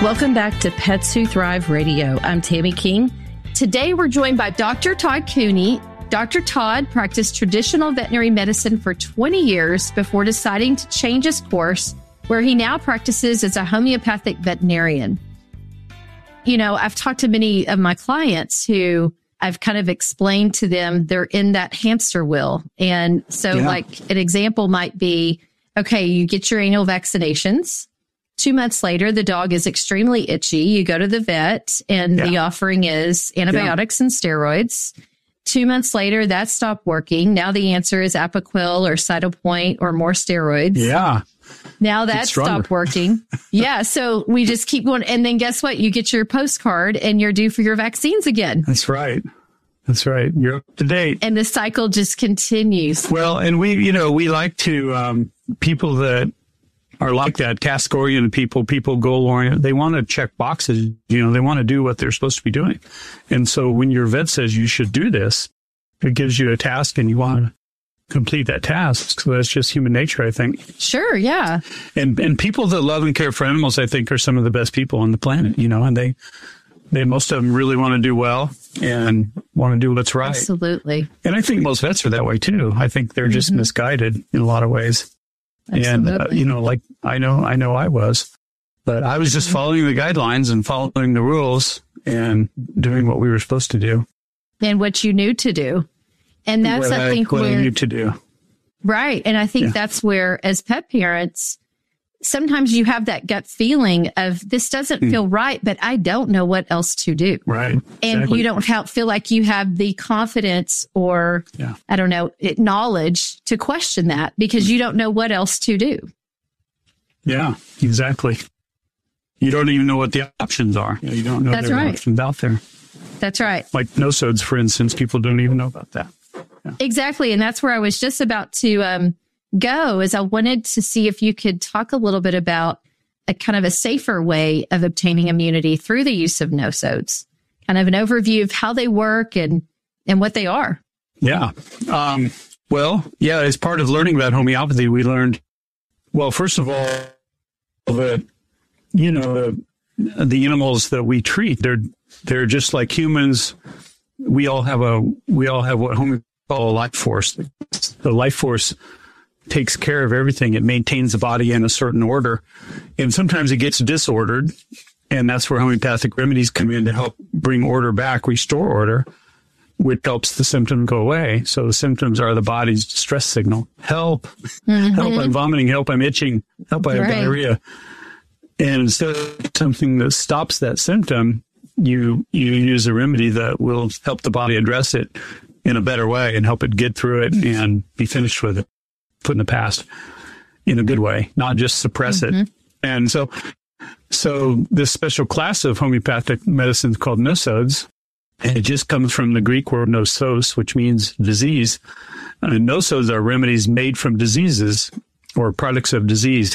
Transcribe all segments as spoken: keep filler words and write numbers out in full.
Welcome back to Pets Who Thrive Radio. I'm Tammy King. Today we're joined by Doctor Todd Cooney. Doctor Todd practiced traditional veterinary medicine for twenty years before deciding to change his course, where he now practices as a homeopathic veterinarian. You know, I've talked to many of my clients who I've kind of explained to them they're in that hamster wheel. And so yeah. like an example might be, okay, you get your annual vaccinations. Two months later, the dog is extremely itchy. You go to the vet and yeah. the offering is antibiotics yeah. and steroids. Two months later, that stopped working. Now the answer is Apoquel or Cytopoint or more steroids. Yeah. Now that stopped working. yeah. So we just keep going. And then guess what? You get your postcard and you're due for your vaccines again. That's right. That's right. You're up to date. And the cycle just continues. Well, and we, you know, we like to, um, people that are like that, task-oriented people, people goal-oriented, they want to check boxes. You know, they want to do what they're supposed to be doing. And so when your vet says you should do this, it gives you a task and you want to complete that task. So that's just human nature, I think. Sure, yeah. And and people that love and care for animals, I think, are some of the best people on the planet, you know, and they, they most of them really want to do well and want to do what's right. Absolutely. And I think most vets are that way, too. I think they're just mm-hmm. misguided in a lot of ways. Absolutely. And, uh, you know, like I know, I know I was, but I was just mm-hmm. following the guidelines and following the rules and doing what we were supposed to do. And what you knew to do. And that's, what I, I think, what where, I knew to do. Right. And I think yeah. that's where, as pet parents, sometimes you have that gut feeling of this doesn't mm. feel right, but I don't know what else to do. Right. And exactly. you don't have, feel like you have the confidence or, yeah. I don't know, it, knowledge to question that because you don't know what else to do. Yeah, exactly. You don't even know what the options are. You, know, you don't know That's there are right. options out there. That's right. Like no-sodes, for instance, people don't even know about that. Yeah. Exactly. And that's where I was just about to um, go is I wanted to see if you could talk a little bit about a kind of a safer way of obtaining immunity through the use of no-sodes, kind of an overview of how they work and, and what they are. Yeah. Um, well, yeah, as part of learning about homeopathy, we learned, well, first of all, that, you know, the, the animals that we treat, they're, they're just like humans. We all have a, we all have what homeopathy call a life force. The life force takes care of everything. It maintains the body in a certain order. And sometimes it gets disordered. And that's where homeopathic remedies come in to help bring order back, restore order, which helps the symptom go away. So the symptoms are the body's distress signal. Help, mm-hmm. help, I'm vomiting, help, I'm itching, help, I have right. diarrhea. And instead of something that stops that symptom, you, you use a remedy that will help the body address it in a better way and help it get through it and be finished with it, put in the past in a good way, not just suppress mm-hmm. it. And so, so this special class of homeopathic medicine is called no-sodes. And it just comes from the Greek word nosos, which means disease. And no-sodes are remedies made from diseases or products of disease.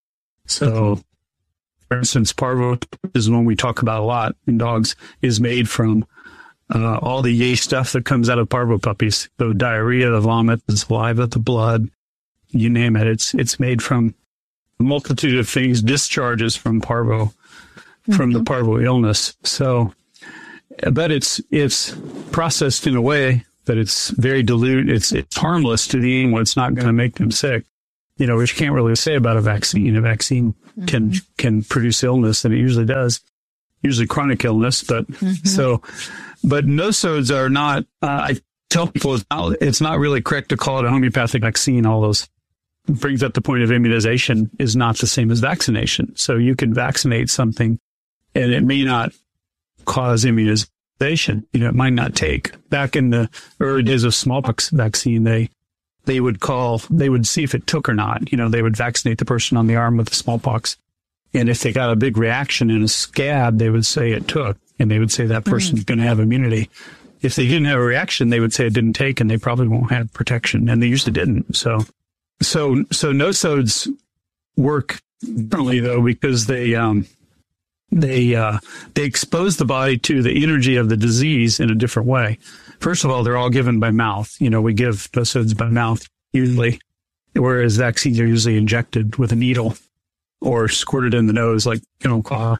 So, for instance, parvo is one we talk about a lot in dogs, is made from uh, all the yay stuff that comes out of parvo puppies. The diarrhea, the vomit, the saliva, the blood, you name it. It's it's made from a multitude of things, discharges from parvo, mm-hmm. from the parvo illness. So, but it's it's processed in a way that it's very dilute. It's it's harmless to the animal. It's not going to make them sick. You know, which you can't really say about a vaccine. A vaccine mm-hmm. can can produce illness, and it usually does, usually chronic illness. But mm-hmm. so, but no-sodes are not. Uh, I tell people it's not, it's not really correct to call it a homeopathic vaccine. All those brings up the point of immunization is not the same as vaccination. So you can vaccinate something, and it may not cause immunization. You know, it might not take. Back in the early days of smallpox vaccine, they. They would call, they would see if it took or not. You know, they would vaccinate the person on the arm with the smallpox. And if they got a big reaction in a scab, they would say it took. And they would say that person's mm. going to have immunity. If they didn't have a reaction, they would say it didn't take and they probably won't have protection. And they usually didn't. So, so, so no-sodes work differently though, because they, um, they, uh, they expose the body to the energy of the disease in a different way. First of all, they're all given by mouth. You know, we give no-sodes by mouth usually, whereas vaccines are usually injected with a needle or squirted in the nose, like, you know,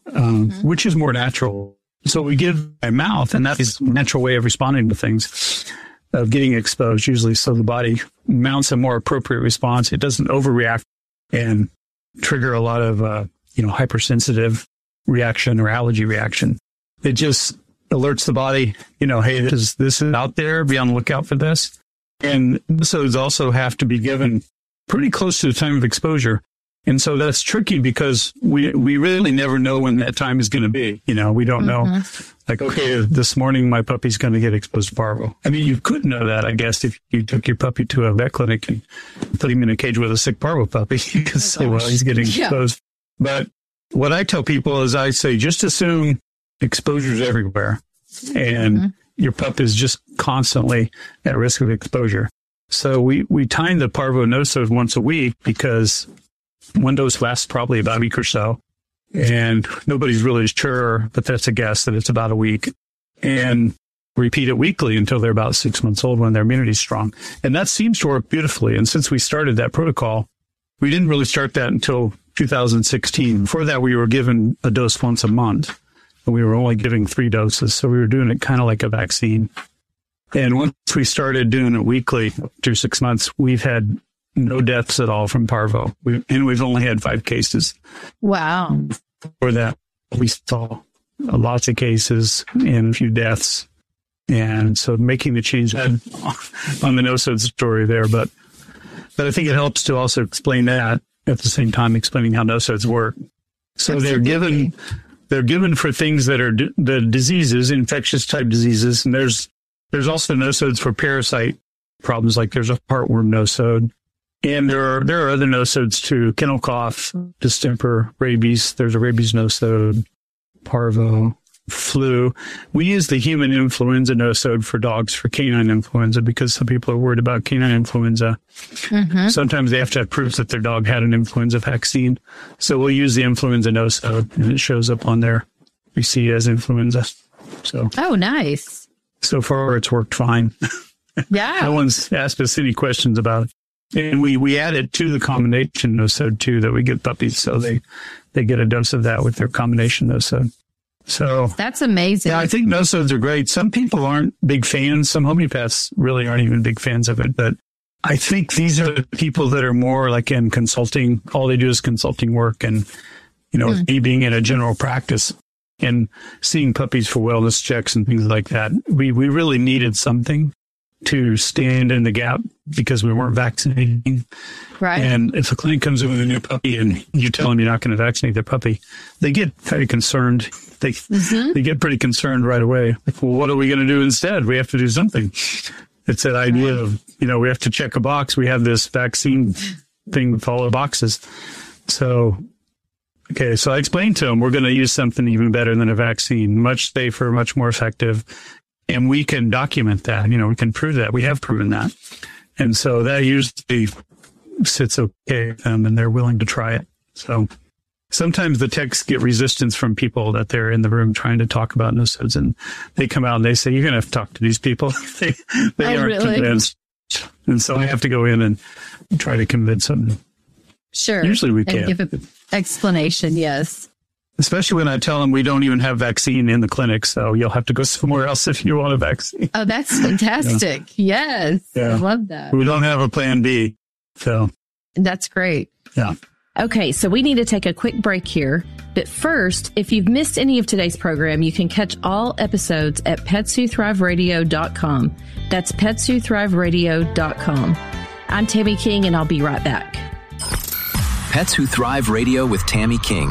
um, Mm-hmm. which is more natural. So we give by mouth, and that is a natural way of responding to things, of getting exposed usually. So the body mounts a more appropriate response. It doesn't overreact and trigger a lot of, uh, you know, hypersensitive reaction or allergy reaction. It just alerts the body, you know, hey, this is, this is out there. Be on the lookout for this. And episodes also have to be given pretty close to the time of exposure. And so that's tricky because we we really never know when that time is going to be. You know, we don't mm-hmm. know. Like, okay, this morning my puppy's going to get exposed to parvo. I mean, you could know that, I guess, if you took your puppy to a vet clinic and put him in a cage with a sick parvo puppy. You could say, well, he's getting yeah. exposed. But what I tell people is I say, just assume exposure's everywhere. And mm-hmm. your pup is just constantly at risk of exposure. So we, we time the parvo nosode once a week because one dose lasts probably about a week or so. And nobody's really sure, but that's a guess that it's about a week. And repeat it weekly until they're about six months old when their immunity is strong. And that seems to work beautifully. And since we started that protocol, we didn't really start that until two thousand sixteen. Before that, we were given a dose once a month. And we were only giving three doses. So we were doing it kind of like a vaccine. And once we started doing it weekly, after six months, we've had no deaths at all from parvo. We, and we've only had five cases. Wow. For that, we saw lots of cases and a few deaths. And so making the change on the nosode story there. But, but I think it helps to also explain that at the same time, explaining how nosodes work. So Absolutely. they're given, they're given for things that are d- the diseases, infectious type diseases. And there's, there's also nosodes for parasite problems. Like there's a heartworm nosode. And there are, there are other nosodes too, kennel cough, distemper, rabies. There's a rabies nosode, parvo, flu. We use the human influenza nosode for dogs for canine influenza because some people are worried about canine influenza. Mm-hmm. Sometimes they have to have proof that their dog had an influenza vaccine. So we'll use the influenza nosode and it shows up on there. We see it as influenza. So. Oh, nice. So far it's worked fine. Yeah. No one's asked us any questions about it. And we, we added to the combination nosode too that we give puppies. So they, they get a dose of that with their combination nosode. So that's amazing. Yeah, I think nosodes are great. Some people aren't big fans. Some homeopaths really aren't even big fans of it. But I think these are the people that are more like in consulting. All they do is consulting work. And, you know, mm. me being in a general practice and seeing puppies for wellness checks and things like that, we, we really needed something to stand in the gap because we weren't vaccinating. Right. And if a client comes in with a new puppy and you tell them you're not going to vaccinate their puppy, they get kind of concerned. They mm-hmm. they get pretty concerned right away. Like, well, what are we going to do instead? We have to do something. It's that idea right. of, you know, we have to check a box. We have this vaccine thing with all the boxes. So, okay, so I explained to them, we're going to use something even better than a vaccine, much safer, much more effective. And we can document that, you know, we can prove that. We have proven that. And so that usually sits okay with them and they're willing to try it. So sometimes the texts get resistance from people that they're in the room trying to talk about nosodes and they come out and they say, you're going to have to talk to these people. they they oh, aren't really? convinced. And so I have to go in and try to convince them. Sure. Usually we and can. Give an explanation, yes. Especially when I tell them we don't even have vaccine in the clinic, so you'll have to go somewhere else if you want a vaccine. Oh, that's fantastic. Yeah. Yes. Yeah. I love that. We don't have a plan B. So that's great. Yeah. Okay, so we need to take a quick break here. But first, if you've missed any of today's program, you can catch all episodes at pets who thrive radio dot com. That's pets who thrive radio dot com. I'm Tammy King, and I'll be right back. Pets Who Thrive Radio with Tammy King.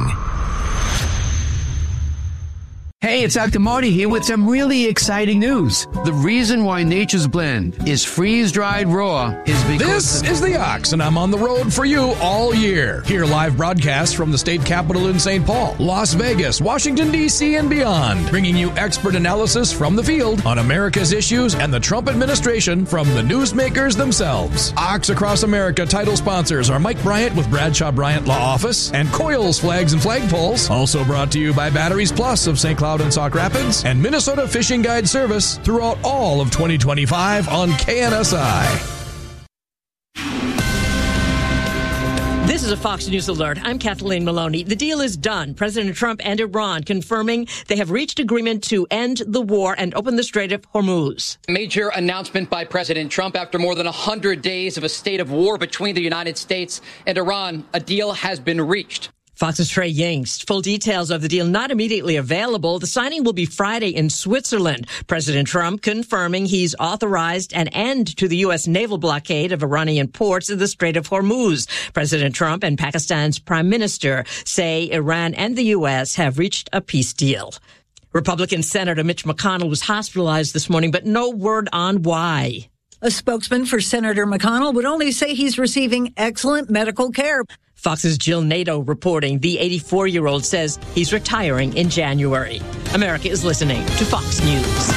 Hey, it's Doctor Marty here with some really exciting news. The reason why Nature's Blend is freeze-dried raw is because... This is The Ox, and I'm on the road for you all year. Hear live broadcasts from the state capitol in Saint Paul, Las Vegas, Washington, D C, and beyond, bringing you expert analysis from the field on America's issues and the Trump administration from the newsmakers themselves. Ox Across America title sponsors are Mike Bryant with Bradshaw Bryant Law Office and Coils Flags and Flagpoles, also brought to you by Batteries Plus of Saint Cloud and Sauk Rapids, and Minnesota Fishing Guide Service throughout all of twenty twenty-five on K N S I. This is a Fox News alert. I'm Kathleen Maloney. The deal is done. President Trump and Iran confirming they have reached agreement to end the war and open the Strait of Hormuz. Major announcement by President Trump after more than one hundred days of a state of war between the United States and Iran. A deal has been reached. Fox's Trey Yingst. Full details of the deal not immediately available. The signing will be Friday in Switzerland. President Trump confirming he's authorized an end to the U S naval blockade of Iranian ports in the Strait of Hormuz. President Trump and Pakistan's prime minister say Iran and the U S have reached a peace deal. Republican Senator Mitch McConnell was hospitalized this morning, but no word on why. A spokesman for Senator McConnell would only say he's receiving excellent medical care. Fox's Jill Nato reporting the eighty-four-year-old says he's retiring in January. America is listening to Fox News.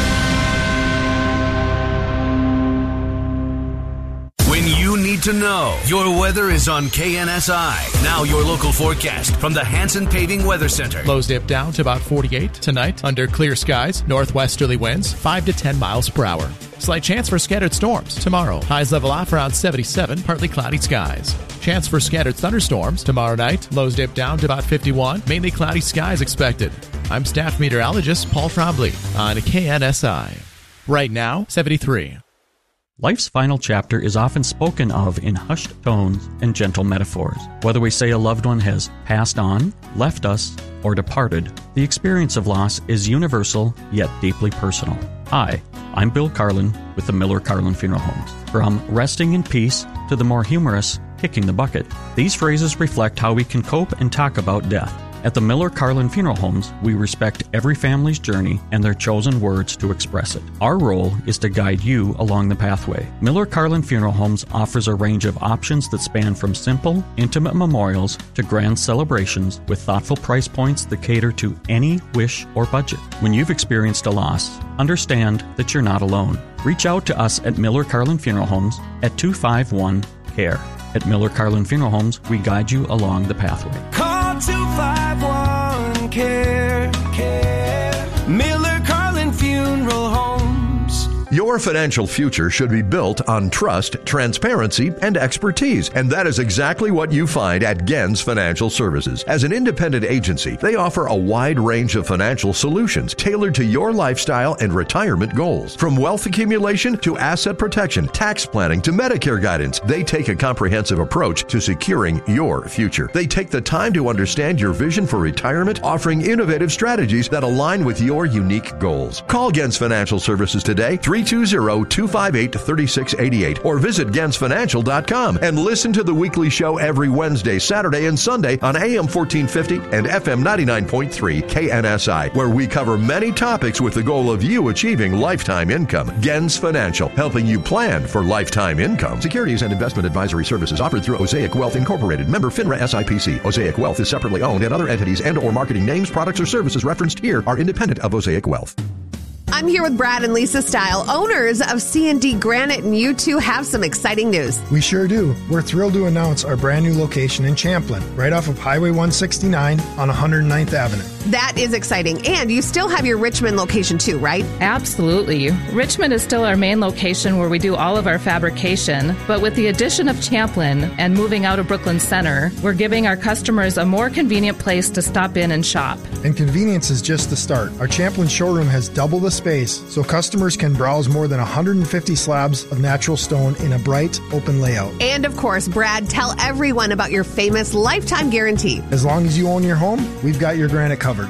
When you need to know, your weather is on K N S I. Now your local forecast from the Hanson Paving Weather Center. Lows dip down to about forty-eight tonight under clear skies. Northwesterly winds five to ten miles per hour. Slight chance for scattered storms tomorrow. Highs level off around seventy-seven, partly cloudy skies. Chance for scattered thunderstorms tomorrow night. Lows dip down to about fifty-one, mainly cloudy skies expected. I'm staff meteorologist Paul Trombley on K N S I. Right now, seventy-three. Life's final chapter is often spoken of in hushed tones and gentle metaphors. Whether we say a loved one has passed on, left us, or departed, the experience of loss is universal yet deeply personal. Hi, I'm Bill Carlin with the Miller Carlin Funeral Homes. From resting in peace to the more humorous kicking the bucket, these phrases reflect how we can cope and talk about death. At the Miller Carlin Funeral Homes, we respect every family's journey and their chosen words to express it. Our role is to guide you along the pathway. Miller Carlin Funeral Homes offers a range of options that span from simple, intimate memorials to grand celebrations with thoughtful price points that cater to any wish or budget. When you've experienced a loss, understand that you're not alone. Reach out to us at Miller Carlin Funeral Homes at two five one C A R E. At Miller Carlin Funeral Homes, we guide you along the pathway. Call two five one C A R E. Miller Carlin Funeral Homes. Your financial future should be built on trust, transparency, and expertise, and that is exactly what you find at Gens Financial Services. As an independent agency, they offer a wide range of financial solutions tailored to your lifestyle and retirement goals. From wealth accumulation to asset protection, tax planning to Medicare guidance, they take a comprehensive approach to securing your future. They take the time to understand your vision for retirement, offering innovative strategies that align with your unique goals. Call Gens Financial Services today, three two zero, two five eight, three six eight eight, or visit gens financial dot com and listen to the weekly show every Wednesday, Saturday, and Sunday on A M fourteen fifty and F M ninety-nine point three K N S I, where we cover many topics with the goal of you achieving lifetime income. Gens Financial, helping you plan for lifetime income. Securities and investment advisory services offered through Osaic Wealth Incorporated, member FINRA S I P C. Osaic Wealth is separately owned, and other entities and or marketing names, products, or services referenced here are independent of Osaic Wealth. I'm here with Brad and Lisa Stile, owners of C and D Granite, and you two have some exciting news. We sure do. We're thrilled to announce our brand new location in Champlin, right off of Highway one sixty-nine on one hundred ninth Avenue. That is exciting. And you still have your Richmond location too, right? Absolutely. Richmond is still our main location where we do all of our fabrication, but with the addition of Champlin and moving out of Brooklyn Center, we're giving our customers a more convenient place to stop in and shop. And convenience is just the start. Our Champlin showroom has double the space, so customers can browse more than one hundred fifty slabs of natural stone in a bright, open layout. And of course, Brad, tell everyone about your famous lifetime guarantee. As long as you own your home, we've got your granite covered.